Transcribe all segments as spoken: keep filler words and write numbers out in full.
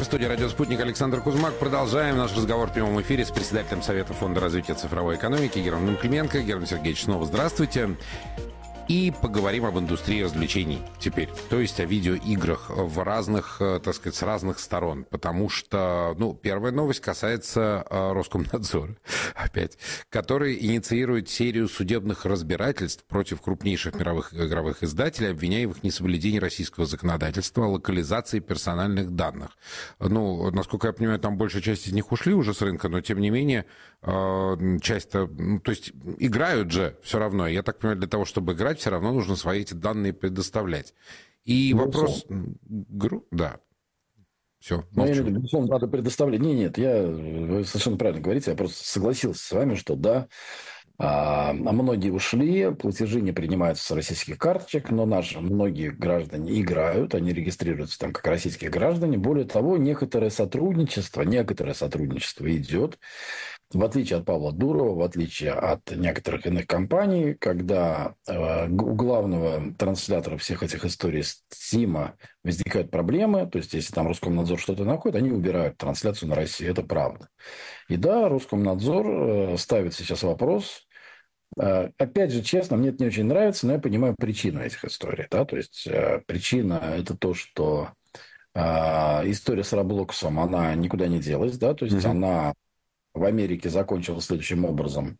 В студии «Радио Спутник» Александр Кузьмак. Продолжаем наш разговор в прямом эфире с председателем Совета фонда развития цифровой экономики Германом Клименко. Герман Сергеевич, снова здравствуйте. И поговорим об индустрии развлечений теперь. То есть о видеоиграх в разных, так сказать, с разных сторон. Потому что, ну, первая новость касается э, Роскомнадзора, опять, который инициирует серию судебных разбирательств против крупнейших мировых игровых издателей, обвиняя в их несоблюдении российского законодательства о локализации персональных данных. Ну, насколько я понимаю, там большая часть из них ушли уже с рынка, но, тем не менее, э, часть-то... Ну, то есть играют же все равно. Я так понимаю, для того, чтобы играть, все равно нужно свои эти данные предоставлять. И ну, вопрос... Гру... Да. Все, молчу. Ну, безусловно, надо предоставлять. Нет, нет, я... вы совершенно правильно говорите. Я просто согласился с вами, что да, а, а многие ушли, платежи не принимаются с российских карточек, но наши многие граждане играют, они регистрируются там как российские граждане. Более того, некоторое сотрудничество, некоторое сотрудничество идет. В отличие от Павла Дурова, в отличие от некоторых иных компаний, когда э, у главного транслятора всех этих историй Стима возникают проблемы, то есть если там Роскомнадзор что-то находит, они убирают трансляцию на Россию. Это правда. И да, Роскомнадзор э, ставит сейчас вопрос. Э, опять же, честно, мне это не очень нравится, но я понимаю причину этих историй. Да? То есть э, причина – это то, что э, история с Роблоксом, она никуда не делась. Да? То есть mm-hmm. она... в Америке закончилось следующим образом.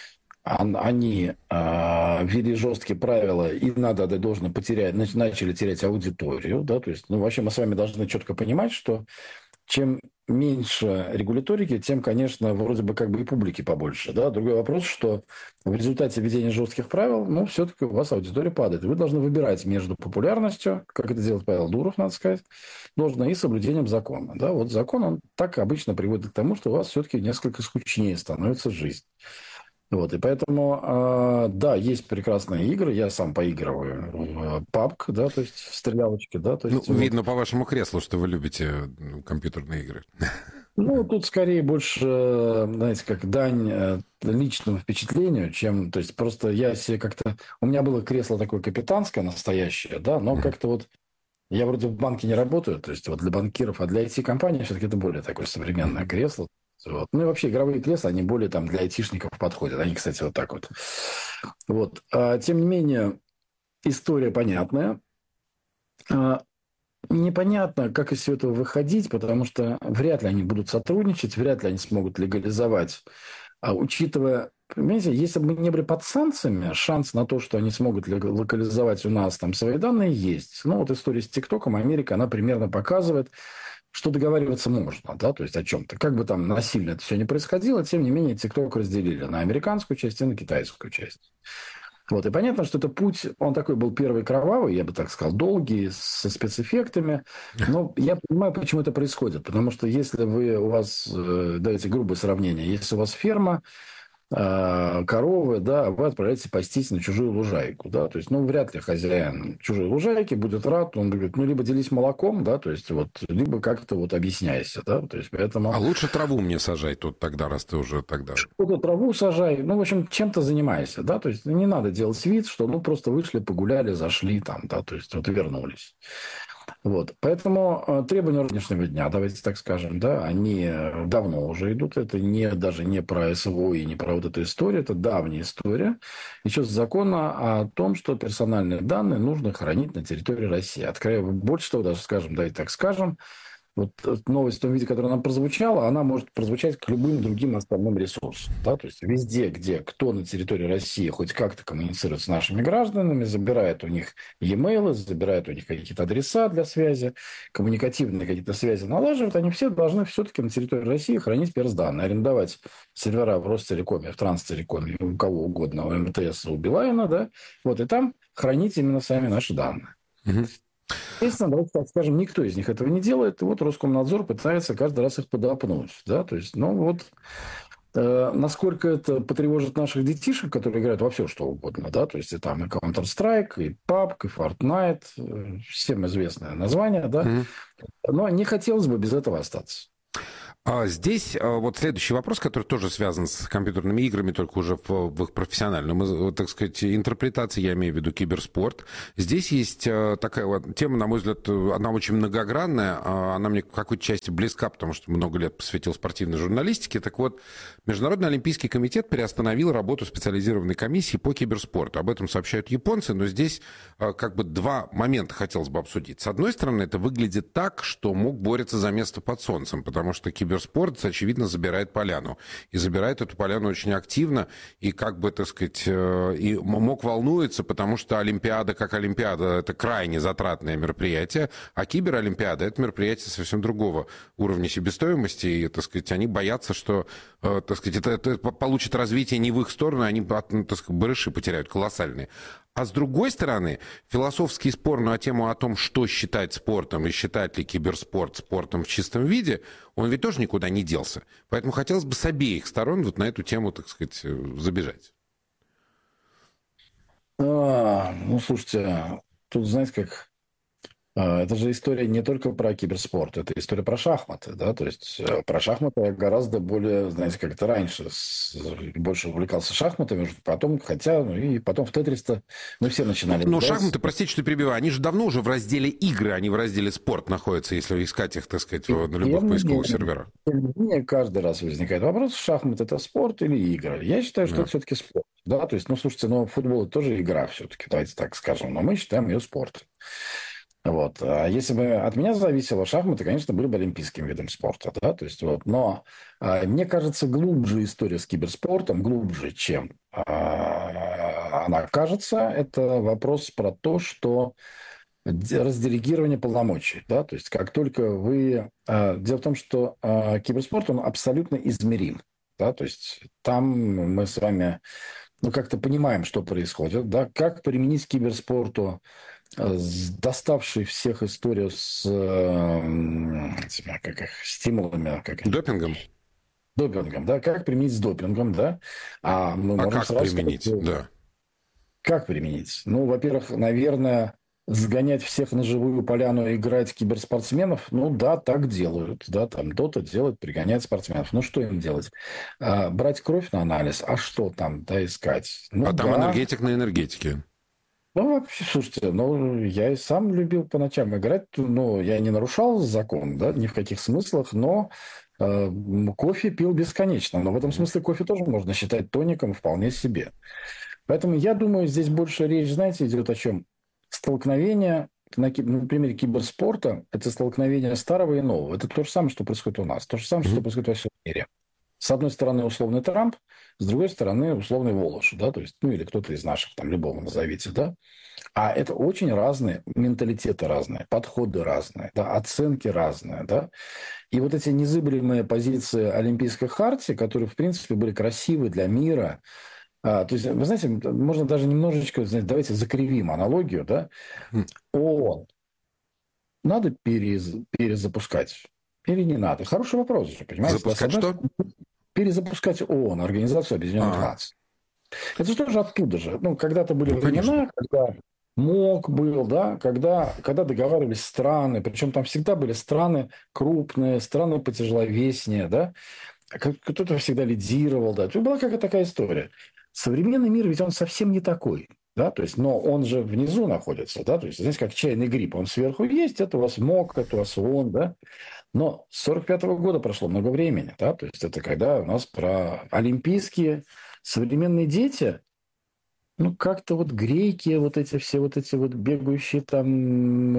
Они э, ввели жесткие правила, и надо отдать должное, потерять, начали терять аудиторию. Да? То есть, ну, вообще мы с вами должны четко понимать, что чем меньше регуляторики, тем, конечно, вроде бы как бы и публики побольше. Да? Другой вопрос, что в результате введения жестких правил, ну, все-таки у вас аудитория падает. Вы должны выбирать между популярностью, как это делает Павел Дуров, надо сказать, должно, и соблюдением закона. Да? Вот закон, он так обычно приводит к тому, что у вас все-таки несколько скучнее становится жизнь. Вот, и поэтому, э, да, есть прекрасные игры, я сам поигрываю в пабг, да, то есть в стрелялочки, да. То есть, ну, вот. Видно по вашему креслу, что вы любите компьютерные игры. Ну, тут скорее больше, знаете, как дань личному впечатлению, чем, то есть просто я себе как-то, у меня было кресло такое капитанское настоящее, да, но mm-hmm. как-то вот я вроде в банке не работаю, то есть вот для банкиров, а для ай ти-компаний все-таки это более такое современное mm-hmm. кресло. Вот. Ну и вообще игровые кресла, они более там для айтишников подходят. Они, кстати, вот так вот. Вот. А, тем не менее, история понятная. А, непонятно, как из всего этого выходить, потому что вряд ли они будут сотрудничать, вряд ли они смогут легализовать. А учитывая, понимаете, если бы мы не были под санкциями, шанс на то, что они смогут локализовать у нас там свои данные, есть. Ну вот история с ТикТоком, Америка, она примерно показывает, что договариваться можно, да, то есть о чем-то. Как бы там насильно это все не происходило, тем не менее, TikTok разделили на американскую часть и на китайскую часть. Вот, и понятно, что это путь, он такой был первый кровавый, я бы так сказал, долгий, со спецэффектами. Но я понимаю, почему это происходит. Потому что если вы, у вас, давайте грубое сравнение, если у вас ферма, коровы, да, вы отправляетесь пастись на чужую лужайку, да, то есть, ну, вряд ли хозяин чужой лужайки будет рад, он говорит, ну, либо делись молоком, да, то есть, вот, либо как-то вот объясняйся, да, то есть, поэтому... А лучше траву мне сажай тут тогда, раз ты уже тогда... Что-то траву сажай, ну, в общем, чем-то занимайся, да, то есть, не надо делать вид, что, ну, просто вышли, погуляли, зашли там, да, то есть, вот, и вернулись. Вот. Поэтому э, требования сегодняшнего дня, давайте так скажем, да, они давно уже идут. Это не, даже не про СВО и не про вот эту историю, это давняя история. Еще с закона о том, что персональные данные нужно хранить на территории России. Откровенно, больше того, даже скажем, давайте так скажем, вот новость в том виде, которая нам прозвучала, она может прозвучать к любым другим остальным ресурсам. Да? То есть везде, где кто на территории России хоть как-то коммуницирует с нашими гражданами, забирает у них e-mail, забирает у них какие-то адреса для связи, коммуникативные какие-то связи налаживают, они все должны все-таки на территории России хранить персданные, арендовать сервера в Ростелекоме, в Транстелекоме, у кого угодно, у МТС, у Билайна, да, вот, и там хранить именно сами наши данные. Угу. Естественно, давайте так скажем, никто из них этого не делает, и вот Роскомнадзор пытается каждый раз их подопнуть, да, то есть, ну, вот, э, насколько это потревожит наших детишек, которые играют во все, что угодно, да, то есть, и там и Counter-Strike, и пабг, и Fortnite, э, всем известное название, да, mm-hmm. но не хотелось бы без этого остаться. А здесь а, вот следующий вопрос, который тоже связан с компьютерными играми, только уже в, в их профессиональном, э, так сказать, интерпретации, я имею в виду киберспорт. Здесь есть а, такая вот тема, на мой взгляд, она очень многогранная, а, она мне в какой-то части близка, потому что много лет посвятил спортивной журналистике. Так вот, Международный олимпийский комитет приостановил работу специализированной комиссии по киберспорту. Об этом сообщают японцы, но здесь а, как бы два момента хотелось бы обсудить. С одной стороны, это выглядит так, что МОК борется за место под солнцем, потому что киберспорт Киберспорт, очевидно, забирает поляну. И забирает эту поляну очень активно. И как бы, так сказать, и МОК волнуется, потому что Олимпиада как Олимпиада — это крайне затратное мероприятие, а Киберолимпиада — это мероприятие совсем другого уровня себестоимости. И, так сказать, они боятся, что, так сказать, это, это получит развитие не в их сторону, они, так сказать, барыши потеряют колоссальные. А с другой стороны, философский спор на тему о том, что считать спортом и считать ли киберспорт спортом в чистом виде, он ведь тоже никуда не делся. Поэтому хотелось бы с обеих сторон вот на эту тему, так сказать, забежать. А, ну, слушайте, тут, знаете, как... Это же история не только про киберспорт, это история про шахматы, да, то есть про шахматы я гораздо более, знаете, как это раньше, с, больше увлекался шахматами, потом, хотя, ну и потом в Тетрис-то мы все начинали. Но шахматы, простите, что перебиваю, они же давно уже в разделе игры, они в разделе спорт находятся, если искать их, так сказать, на любых поисковых серверах. Мне каждый раз возникает вопрос, шахматы это спорт или игра? Я считаю, что Да. это все-таки спорт, да, то есть, ну, слушайте, ну, футбол это тоже игра все-таки, давайте так скажем, но мы считаем ее спортом. Вот. А если бы от меня зависело, шахматы, конечно, были бы олимпийским видом спорта, да, то есть вот, но а, мне кажется, глубже история с киберспортом, глубже, чем а, она кажется, это вопрос про то, что разделегирование полномочий, да, то есть как только вы... А, дело в том, что а, киберспорт, он абсолютно измерим, да, то есть там мы с вами, ну, как-то понимаем, что происходит, да, как применить к киберспорту доставший всех историю с э, как их, стимулами. Как Допингом? Допингом, да. Как применить с допингом, да. А, мы а можем как сразу применить, сказать, да. Как применить? Ну, во-первых, наверное, сгонять всех на живую поляну и играть киберспортсменов, ну да, так делают. Да, там Дота делает, пригоняет спортсменов. Ну, что им делать? А, брать кровь на анализ, а что там, да, искать? Ну, а там да. энергетик на энергетике. Ну, вообще, слушайте, ну, я и сам любил по ночам играть, ну, я не нарушал закон, да, ни в каких смыслах, но э, кофе пил бесконечно, но в этом смысле кофе тоже можно считать тоником вполне себе. Поэтому я думаю, здесь больше речь, знаете, идет о чем? Столкновение, на, на примере киберспорта, это столкновение старого и нового. Это то же самое, что происходит у нас, то же самое, что происходит во всем мире. С одной стороны, условный Трамп, с другой стороны, условный Волош, да, то есть, ну, или кто-то из наших, там, любого назовите, да. А это очень разные, менталитеты разные, подходы разные, да, оценки разные, да. И вот эти незыблемые позиции Олимпийской хартии, которые, в принципе, были красивы для мира, а, то есть, вы знаете, можно даже немножечко, знаете, давайте закривим аналогию, да. ООН надо перез, перезапускать или не надо? Хороший вопрос же, понимаете? Запускать да, что? Перезапускать ООН, Организацию Объединенных А-а. Наций. Это же тоже оттуда же. Ну, когда-то были ну, времена, когда МОК был, да, когда, когда договаривались страны, причем там всегда были страны крупные, страны потяжеловеснее, да, кто-то всегда лидировал, да. Это была какая-то такая история. Современный мир ведь он совсем не такой. Да, то есть, но он же внизу находится, да, то есть, знаете, как чайный гриб, он сверху есть, это у вас МОК, это у вас ООН, да, но с сорок пятого года прошло много времени, да, то есть это когда у нас про олимпийские современные дети, ну, как-то вот грейки, вот эти все вот эти вот бегающие там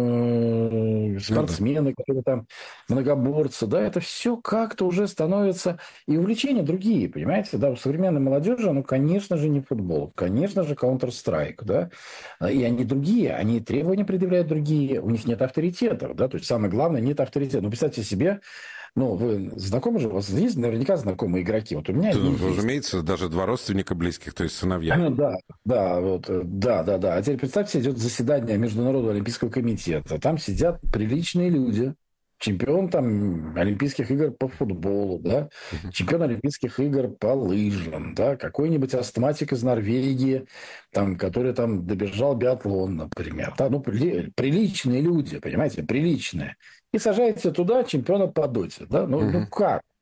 э, спортсмены, которые там многоборцы, да, это все как-то уже становится... И увлечения другие, понимаете, да, у современной молодежи, ну, конечно же, не футбол, конечно же, Counter-Strike, да, и они другие, они требования предъявляют другие, у них нет авторитетов, да, то есть самое главное, нет авторитета. Ну, представьте себе, ну, вы знакомы же, у вас есть наверняка знакомые игроки. Вот у меня ну, есть. Разумеется, даже два родственника близких, то есть сыновья. Ну, да, да, вот, да, да, да. А теперь представьте, идет заседание Международного олимпийского комитета. Там сидят приличные люди. Чемпион там Олимпийских игр по футболу, да, uh-huh. чемпион Олимпийских игр по лыжам, да, какой-нибудь астматик из Норвегии, там, который там добежал биатлон, например. Да, ну, при, приличные люди, понимаете, приличные. И сажаете туда чемпиона по доте, да, ну, uh-huh. ну как?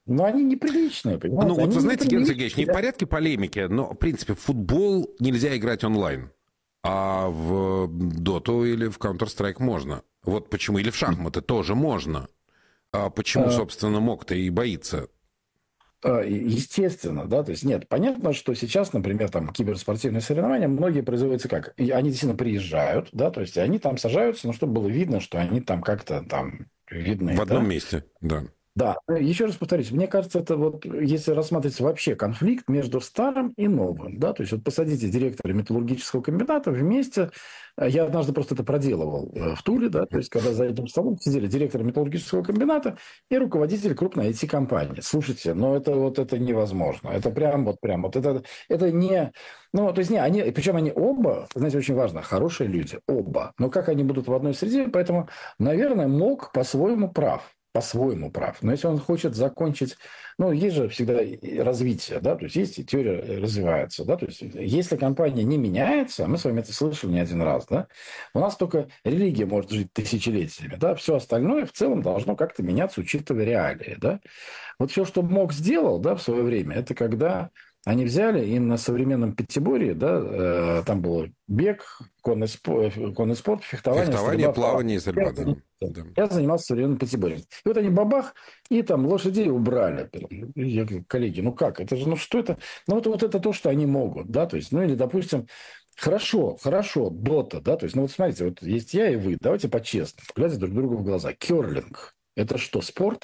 Но они неприличные, понимаете? Ну, вот они вы знаете, Георгий Сергеевич, не в неприличные. порядке полемики, но, в принципе, в футбол нельзя играть онлайн, а в Доту или в Counter-Strike можно. Вот почему. Или в шахматы тоже можно. А почему, А, собственно, МОК-то и боится? а, и- Естественно, да, то есть нет, понятно, что сейчас, например, там киберспортивные соревнования, многие производятся как? И они действительно приезжают, да, то есть они там сажаются, ну, чтобы было видно, что они там как-то там В видны, одном да. месте, да. Да, ну, еще раз повторюсь, мне кажется, это вот, если рассматривать вообще конфликт между старым и новым, да, то есть вот посадите директора металлургического комбината вместе, э, я однажды просто это проделывал э, в Туле, да, то есть когда за этим столом сидели директор металлургического комбината и руководитель крупной ай ти-компании. Слушайте, но это вот это невозможно, это прям вот прям вот это, это не, ну, то есть не, они, причем они оба, знаете, очень важно, хорошие люди, оба, но как они будут в одной среде, поэтому, наверное, МОК по-своему прав. По-своему прав. Но если он хочет закончить... Ну, есть же всегда и развитие, да, то есть есть и теория развивается, да, то есть если компания не меняется, мы с вами это слышали не один раз, да, у нас только религия может жить тысячелетиями, да, все остальное в целом должно как-то меняться, учитывая реалии, да. Вот все, что МОК сделал, да, в свое время, это когда они взяли и на современном пятиборье, да, э, там был бег, конный, спо, конный спорт, фехтование, Фехтование, стрельба, плавание и я стрельба, да. занимался, Да. я занимался современным пятиборьем. И вот они бабах, и там лошадей убрали. Я говорю, коллеги, ну как? Это же, ну что это? Ну вот, вот это то, что они могут, да, то есть, ну или, допустим, хорошо, хорошо, дота, да, то есть, ну вот смотрите, вот есть я и вы, давайте по-честному, глядя друг другу в глаза. Керлинг – это что, спорт?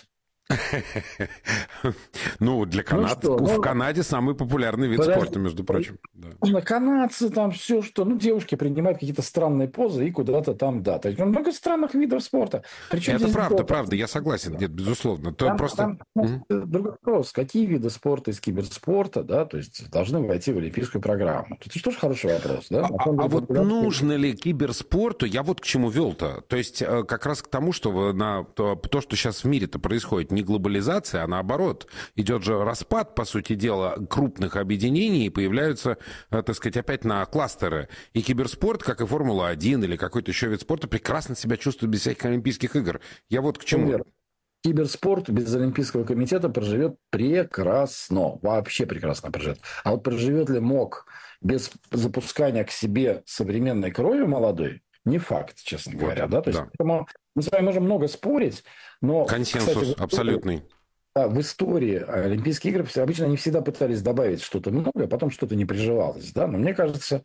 Ну, для Ну канад... что, в ну, Канаде самый популярный вид подожди. спорта, между прочим. Да. На канадцы там все, что... Ну, девушки принимают какие-то странные позы и куда-то там, да. То есть много странных видов спорта. Причем Это здесь правда, дота? правда, я согласен, нет, безусловно. То Там, просто... там значит, другой вопрос. Какие виды спорта из киберспорта, да, то есть должны войти в олимпийскую программу? Это же тоже хороший вопрос, да? А, На а- самом а деле, вот популярность- нужно ли киберспорту, я вот к чему вел-то, то есть э, как раз к тому, что вы на то, то, что сейчас в мире-то происходит, не глобализация, а наоборот, идет же распад, по сути дела, крупных объединений, и появляются, э, так сказать, опять на кластеры. И киберспорт, как и Формула один или какой-то еще вид спорта, прекрасно себя чувствует без всяких Олимпийских игр. Я вот к чему. Например, киберспорт без Олимпийского комитета проживет прекрасно. Вообще прекрасно проживет. А вот проживет ли МОК без запускания к себе современной крови молодой? Не факт, честно Вот, говоря. Да? То есть, да. поэтому мы с вами можем много спорить, но, Консенсус кстати, в истории- абсолютный. да, в истории Олимпийские игры все- обычно они всегда пытались добавить что-то многое, потом что-то не приживалось. Да? Но мне кажется,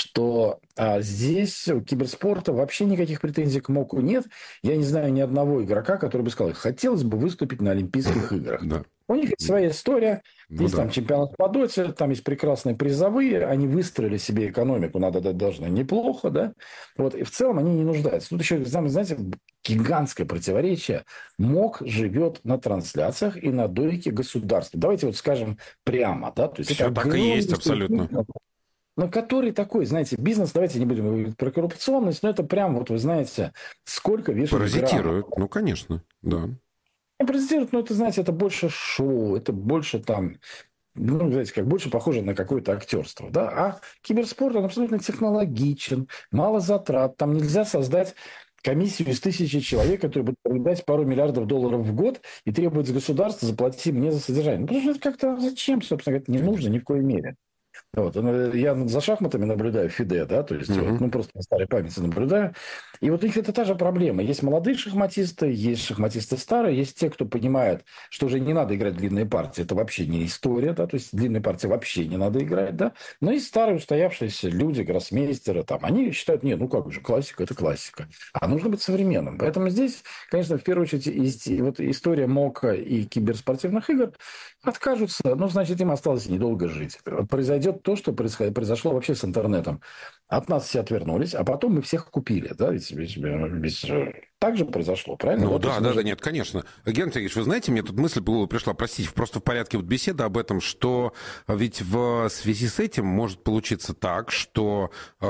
что а, здесь у киберспорта вообще никаких претензий к МОКу нет. Я не знаю ни одного игрока, который бы сказал, хотелось бы выступить на Олимпийских играх. Да. У них есть своя история, Ну есть да. там чемпионат по доте, там есть прекрасные призовые, они выстроили себе экономику, надо дать должное, неплохо, да, вот, и в целом они не нуждаются. Тут еще, знаете, гигантское противоречие. МОК живет на трансляциях и на дойке государства. Давайте вот скажем прямо, да, то есть Всё это так и есть, огромнейший абсолютно. бизнес, но который такой, знаете, бизнес, давайте не будем говорить про коррупционность, но это прям, вот вы знаете, сколько вешают грамм. Паразитируют, ну, конечно, да. Не паразитируют, но это, знаете, это больше шоу, это больше там, ну, знаете, как больше похоже на какое-то актерство, да, а киберспорт, он абсолютно технологичен, мало затрат, там нельзя создать комиссию из тысячи человек, которые будут проедать пару миллиардов долларов в год и требовать с государства заплати мне за содержание. Ну, потому что это как-то зачем, собственно говоря, не нужно ни в коей мере. Вот. Я за шахматами наблюдаю ФИДЕ, да, то есть, Мгм. вот, ну, просто на старой памяти наблюдаю. И вот у них это та же проблема. Есть молодые шахматисты, есть шахматисты старые, есть те, кто понимает, что уже не надо играть длинные партии, это вообще не история, да, то есть длинные партии вообще не надо играть, да. Но есть старые устоявшиеся люди, гроссмейстеры, там, они считают, нет, ну как же, классика – это классика. А нужно быть современным. Поэтому здесь, конечно, в первую очередь, и вот история МОКа и киберспортивных игр откажутся, ну, значит, им осталось недолго жить. Произойдет то, что происходит, произошло вообще с интернетом. От нас все отвернулись, а потом мы всех купили. Да? Ведь, ведь, ведь так же произошло, правильно? Ну да, да, да, мы да, же... нет, конечно. Георгий Сергеевич, вы знаете, мне тут мысль была, пришла, простите, просто в порядке вот беседы об этом, что ведь в связи с этим может получиться так, что э,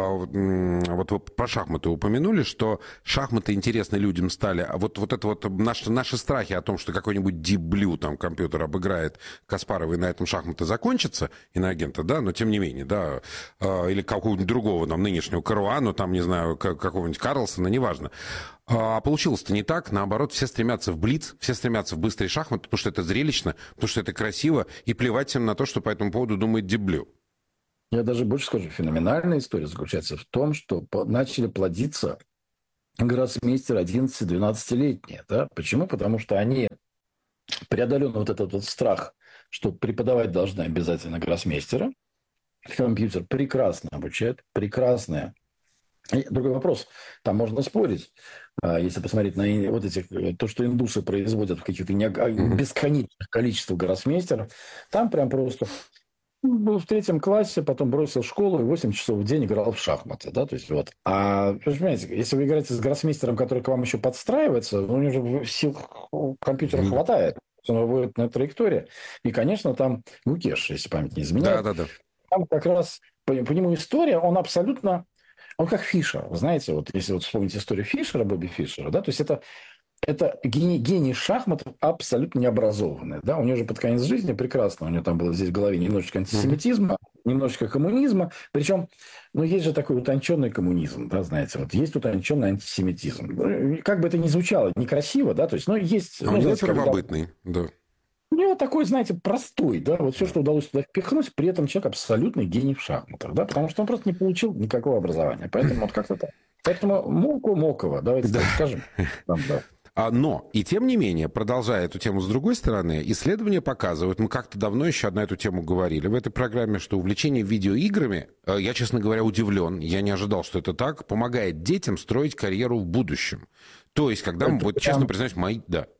вот вы про шахматы упомянули, что шахматы интересны людям стали, а вот, вот это вот наши, наши страхи о том, что какой-нибудь Deep Blue там компьютер обыграет Каспарова и на этом шахматы закончатся, иноагента, да, но тем не менее, да, э, или какого-нибудь другого там, нынешнего Каруану, там, не знаю, какого-нибудь Карлсона, неважно. А получилось-то не так. Наоборот, все стремятся в блиц, все стремятся в быстрый шахмат, потому что это зрелищно, потому что это красиво, и плевать всем на то, что по этому поводу думает Диблю. Я даже больше скажу, феноменальная история заключается в том, что начали плодиться гроссмейстеры одиннадцати-двенадцатилетние. Да? Почему? Потому что они преодолен вот этот вот страх, что преподавать должны обязательно гроссмейстеры. Компьютер прекрасно обучает, прекрасное. И другой вопрос, там можно спорить, если посмотреть на вот этих, то, что индусы производят в каких-то бесконечных количествах гроссмейстеров, там прям просто был в третьем классе, потом бросил школу и восемь часов в день играл в шахматы. Да? То есть, вот. А, понимаете, если вы играете с гроссмейстером, который к вам еще подстраивается, у него же сил компьютера mm-hmm. хватает. Он выводит на траектории. И, конечно, там Гукеш, если память не изменяет. Да, да, да. Там как раз по, по нему история, он абсолютно... Он как Фишер. Вы знаете, вот если вот вспомнить историю Фишера, Бобби Фишера, да, то есть это... Это гений, гений шахматов абсолютно необразованный. Да? У него же под конец жизни прекрасно. У него там было здесь в голове немножечко антисемитизма, mm-hmm. немножечко коммунизма. Причем, ну, есть же такой утонченный коммунизм, да, знаете. Вот есть утонченный антисемитизм. Как бы это ни звучало, некрасиво, да, то есть, ну, есть... А ну, у него знаете, первобытный, когда... да. У него такой, знаете, простой, да, вот все, что удалось туда впихнуть, при этом человек абсолютный гений в шахматах, да, потому что он просто не получил никакого образования. Поэтому вот как-то так. Поэтому Моку Мокова, давайте так скажем. Там, да. Но, и тем не менее, продолжая эту тему с другой стороны, исследования показывают, мы как-то давно еще на эту тему говорили в этой программе, что увлечение видеоиграми, я, честно говоря, удивлен, я не ожидал, что это так, помогает детям строить карьеру в будущем. То есть, когда, мы, вот, прям... честно признаюсь, мои... Да.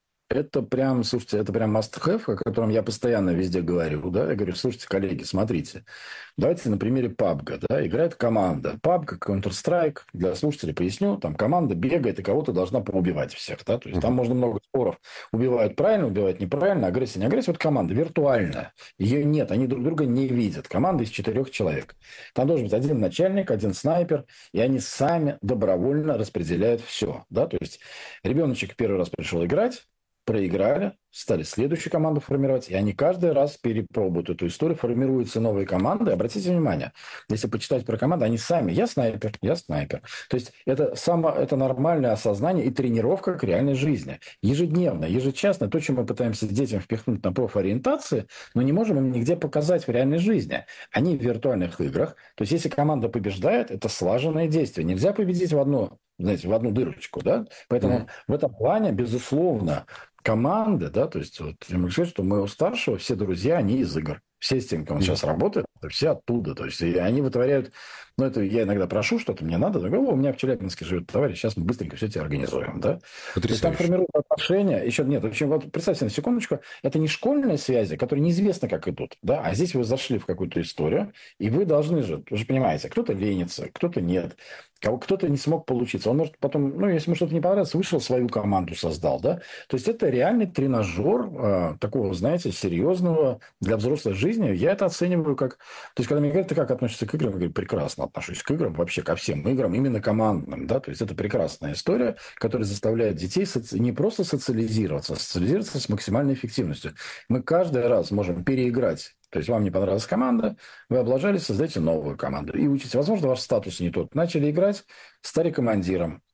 Это прям, слушайте, это прям must-have, о котором я постоянно везде говорю, да, я говорю, слушайте, коллеги, смотрите, давайте на примере пабг, да, играет команда, пабг, Counter-Strike, для слушателей поясню, там команда бегает и кого-то должна поубивать всех, да, то есть там можно много споров, убивают правильно, убивают неправильно, агрессия, не агрессия, вот команда виртуальная, ее нет, они друг друга не видят, команда из четырех человек, там должен быть один начальник, один снайпер, и они сами добровольно распределяют все, да, то есть ребеночек первый раз пришел играть, проиграли, стали следующую команду формировать, и они каждый раз перепробуют эту историю, формируются новые команды. Обратите внимание, если почитать про команды, они сами, я снайпер, я снайпер. То есть это, само, это нормальное осознание и тренировка к реальной жизни. Ежедневно, ежечасно, то, чем мы пытаемся детям впихнуть на профориентации, но не можем им нигде показать в реальной жизни. Они в виртуальных играх. То есть если команда побеждает, это слаженное действие. Нельзя победить в одну, знаете, в одну дырочку, да? Поэтому mm-hmm. в этом плане, безусловно, команды, да, то есть вот, я могу сказать, что у моего старшего все друзья, они из игр. Все с тем, кем он mm-hmm. сейчас работает, все оттуда. То есть и они вытворяют... Ну, это я иногда прошу, что-то мне надо. Говорю, у меня в Челябинске живет товарищ, сейчас мы быстренько все это организуем. Да? То есть там формируют отношения. Еще нет, очень, вот, представьте на секундочку, это не школьные связи, которые неизвестно, как идут. Да? А здесь вы зашли в какую-то историю, и вы должны же, вы же понимаете, кто-то ленится, кто-то нет. Кто-то не смог получиться. Он может потом, ну, если ему что-то не понравилось, вышел, свою команду создал. Да? То есть это реальный тренажер э, такого, знаете, серьезного для взрослой жизни. Я это оцениваю как... То есть, когда мне говорят, ты как относишься к играм, я говорю, прекрасно отношусь к играм, вообще ко всем играм, именно командным. Да? То есть, это прекрасная история, которая заставляет детей соци... не просто социализироваться, а социализироваться с максимальной эффективностью. Мы каждый раз можем переиграть. То есть, вам не понравилась команда, вы облажались, создаете новую команду. И учитесь. Возможно, ваш статус не тот. Начали играть, стали командиром.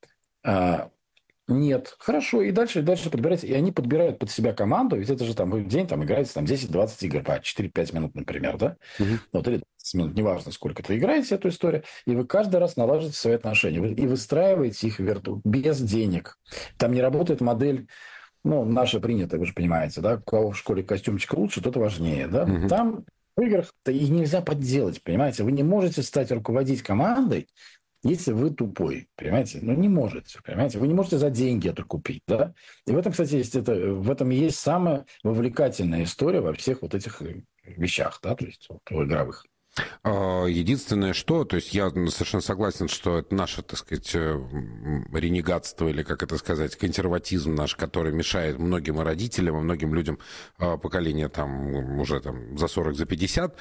А, нет. Хорошо. И дальше, и дальше подбирайте. И они подбирают под себя команду. Ведь это же там вы в день там, играете там, десять-двадцать игр по четыре-пять минут, например. Да? Угу. Вот, или двадцать минут. Неважно, сколько вы играете эту историю. И вы каждый раз налаживаете свои отношения. Вы, и выстраиваете их верту без денег. Там не работает модель... Ну, наше принято, вы же понимаете, да, у кого в школе костюмчик лучше, тот важнее, да. Угу. Там в играх-то их нельзя подделать, понимаете. Вы не можете стать руководить командой, если вы тупой, понимаете. Ну, не можете, понимаете. Вы не можете за деньги это купить, да. И в этом, кстати, есть это, в этом и есть самая вовлекательная история во всех вот этих вещах, да, то есть вот, игровых. Единственное, что, то есть я совершенно согласен, что это наше, так сказать, ренегатство или, как это сказать, консерватизм наш, который мешает многим родителям и многим людям поколения там уже там за сорок, за пятьдесят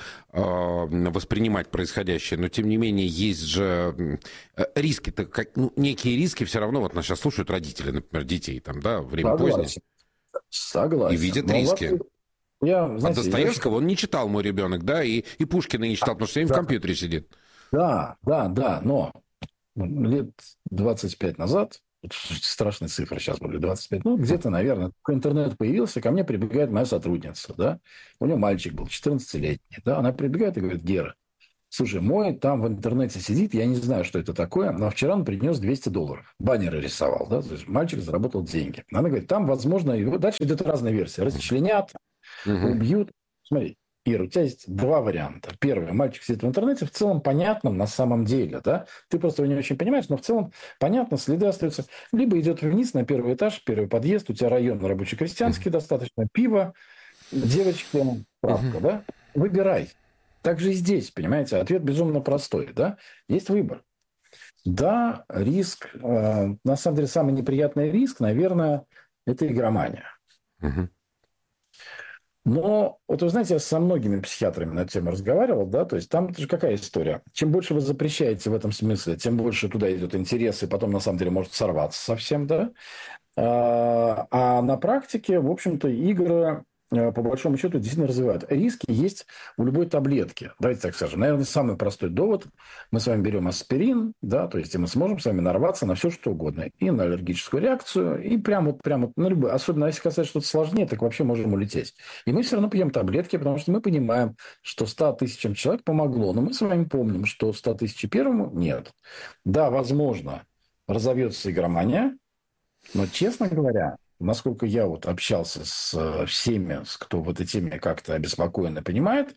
воспринимать происходящее, но тем не менее есть же риски-то, как, ну, некие риски все равно, вот нас сейчас слушают родители, например, детей, там, да, время Согласен. позднее. Согласен. И видят риски. Я, знаете, а Достоевского я... он не читал, мой ребенок, да, и, и Пушкина не читал, потому что все время да. в компьютере сидит. Да, да, да, но лет двадцать пять назад, вот страшные цифры сейчас были, двадцать пять, ну, где-то, наверное, только интернет появился, ко мне прибегает моя сотрудница, да, у нее мальчик был, четырнадцатилетний, да, она прибегает и говорит: Гера, слушай, мой там в интернете сидит, я не знаю, что это такое, но вчера он принес двести долларов, баннеры рисовал, да, то есть мальчик заработал деньги. Она говорит, там, возможно, его... дальше идет разная версия, расчленят, Угу. убьют. Смотри, Ира, у тебя есть два варианта. Первый, мальчик сидит в интернете, в целом понятно на самом деле, да? Ты просто его не очень понимаешь, но в целом понятно, следы остаются. Либо идет вниз на первый этаж, первый подъезд, у тебя район рабоче-крестьянский достаточно, пиво, девочки, справка, да? Выбирай. Так же и здесь, понимаете, ответ безумно простой, да? Есть выбор. Да, риск, э, на самом деле самый неприятный риск, наверное, это игромания. Угу. Но, вот вы знаете, я со многими психиатрами на эту тему разговаривал, да, то есть там это же какая история? Чем больше вы запрещаете в этом смысле, тем больше туда идет интерес, и потом, на самом деле, может сорваться совсем, да. А, а на практике, в общем-то, игры, э, по большому счету, действительно развивают. Риски есть у любой таблетки. Давайте так скажем. Наверное, самый простой довод. Мы с вами берем аспирин, да, то есть и мы сможем с вами нарваться на все, что угодно. И на аллергическую реакцию, и прямо вот, прямо вот на любую. Особенно, если касается что-то сложнее, так вообще можем улететь. И мы все равно пьем таблетки, потому что мы понимаем, что ста тысячам человек помогло. Но мы с вами помним, что ста тысяч первому нет. Да, возможно, разовьется игромания, но, честно говоря, насколько я вот общался с э, всеми, с кто в этой теме как-то обеспокоен и понимает,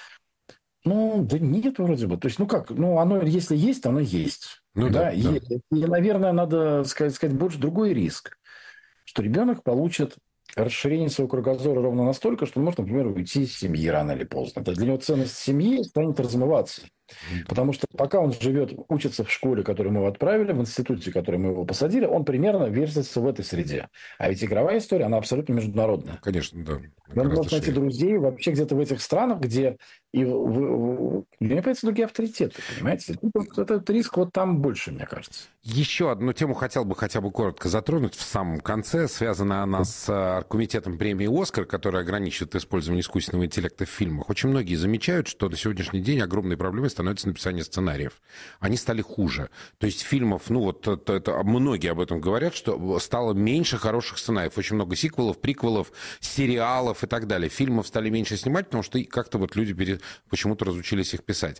ну, да нет вроде бы. То есть, ну как, ну оно, если есть, то оно есть. Ну да, Да, и, да. и, наверное, надо сказать, сказать больше другой риск, что ребенок получит расширение своего кругозора ровно настолько, что он может, например, уйти из семьи рано или поздно. Это для него ценность семьи станет размываться. Потому что пока он живет, учится в школе, которую мы его отправили, в институте, в который мы его посадили, он примерно вертится в этой среде. А ведь игровая история, она абсолютно международная. Конечно, да. Он Гораздо может найти шире. друзей вообще где-то в этих странах, где и в, в, в, не появятся другие авторитеты, понимаете? Тут этот риск вот там больше, мне кажется. Еще одну тему хотел бы хотя бы коротко затронуть в самом конце. Связана она с оргкомитетом премии «Оскар», который ограничивает использование искусственного интеллекта в фильмах. Очень многие замечают, что на сегодняшний день огромной проблемой становится написание сценариев. Они стали хуже. То есть фильмов, ну вот это, это, многие об этом говорят, что стало меньше хороших сценариев. Очень много сиквелов, приквелов, сериалов и так далее. Фильмов стали меньше снимать, потому что как-то вот люди пере... почему-то разучились их писать.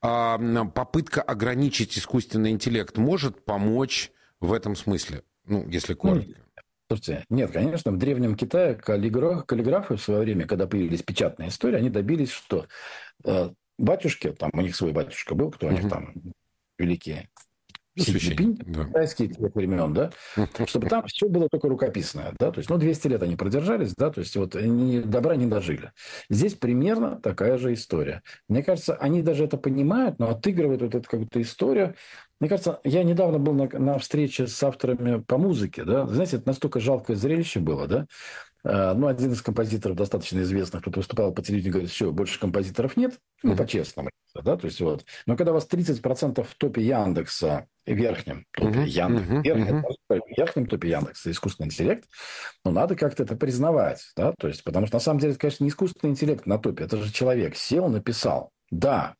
А попытка ограничить искусственный интеллект может помочь в этом смысле? Ну, если коротко. Слушайте, нет, конечно, в Древнем Китае каллиграф, каллиграфы в свое время, когда появились печатные истории, они добились, что э, батюшки, там у них свой батюшка был, кто у них там великие, Си Цзиньпинь, Да. китайские тех времен, да, чтобы там все было только рукописное, да, то есть, ну, двести лет они продержались, да, то есть, вот они добра не дожили. Здесь примерно такая же история. Мне кажется, они даже это понимают, но отыгрывают вот эту какую-то историю. Мне кажется, я недавно был на, на встрече с авторами по музыке, да, знаете, это настолько жалкое зрелище было, да. Ну, один из композиторов достаточно известных, кто-то выступал по телевидению, говорит, все, больше композиторов нет, ну, по-честному, да, то есть вот. Но когда у вас тридцать процентов в топе Яндекса, верхнем топе Uh-huh, Яндекса, uh-huh, верхнем, uh-huh. верхнем топе Яндекса искусственный интеллект, ну, надо как-то это признавать, да, то есть, потому что на самом деле это, конечно, не искусственный интеллект на топе, это же человек сел, написал, да,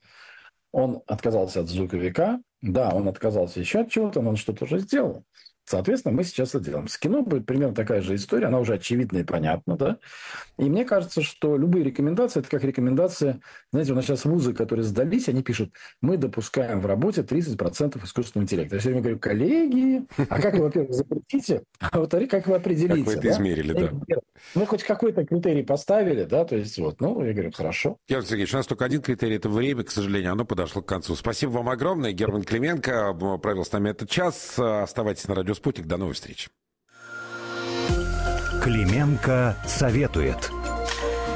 он отказался от звуковика, да, он отказался еще от чего-то, но он что-то уже сделал. Соответственно, мы сейчас это делаем. С кино будет примерно такая же история, она уже очевидна и понятна, да. И мне кажется, что любые рекомендации, это как рекомендации, знаете, у нас сейчас вузы, которые сдались, они пишут, мы допускаем в работе тридцать процентов искусственного интеллекта. Я все время говорю, коллеги, а как вы, во-первых, запретите, а во-вторых, как вы определите? Как вы это да? измерили, да. Мы хоть какой-то критерий поставили, да, то есть вот, ну, я говорю, хорошо. Герман Сергеевич, у нас только один критерий, это время, к сожалению, оно подошло к концу. Спасибо вам огромное. Герман Клименко провел с нами этот час. Оставайтесь на радио «Спутник». До новых встреч. Клименко советует.